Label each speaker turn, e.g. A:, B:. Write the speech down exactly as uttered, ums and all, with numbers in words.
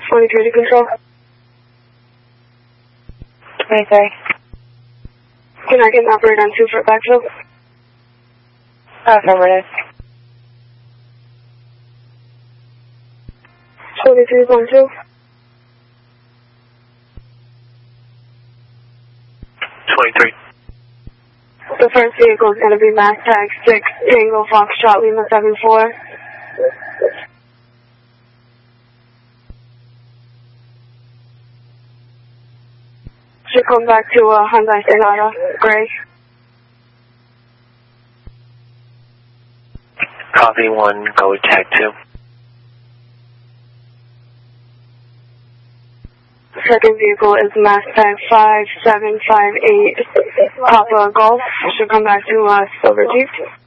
A: twenty-three to control.
B: twenty-three.
A: Can I get an operator on two for backfill?
B: Affirmative.
A: twenty-three point two.
C: twenty-three.
A: The first vehicle is going to be Mass Tag six, Tango Foxtrot, Lima seven four. Should come back to uh, Hyundai Sonata, gray.
C: Copy one, go tag two.
A: Second vehicle is Mass Tag five seven five eight, Papa Golf. Should come back to uh, Silver Jeep.